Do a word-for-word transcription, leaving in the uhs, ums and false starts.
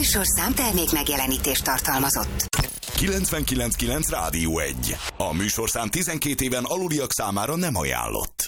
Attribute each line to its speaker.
Speaker 1: műsorszám termék megjelenítést tartalmazott.
Speaker 2: kilencvenkilenc kilenc Rádió egy. A műsorszám tizenkét éven aluliak számára nem ajánlott.